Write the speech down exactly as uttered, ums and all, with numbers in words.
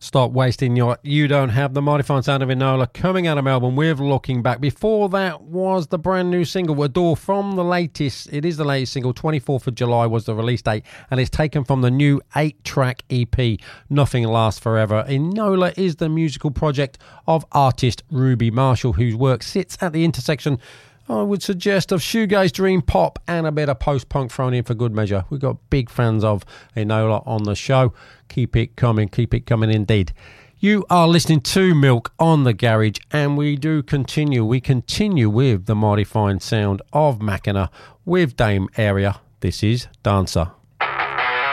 Stop Wasting Your You Don't Have, the mighty fine sound of Enola coming out of Melbourne with Looking Back. Before that was the brand new single Adore from the latest, it is the latest single, twenty-fourth of July was the release date, and it's taken from the new eight track E P, Nothing Lasts Forever. Enola is the musical project of artist Ruby Marshall, whose work sits at the intersection, I would suggest, of shoegaze, dream pop, and a bit of post-punk thrown in for good measure. We've got big fans of Enola on the show. Keep it coming, keep it coming indeed. You are listening to Milk on the Garage, and we do continue. We continue with the mighty fine sound of Mackinac with Dame Area. This is Dancer.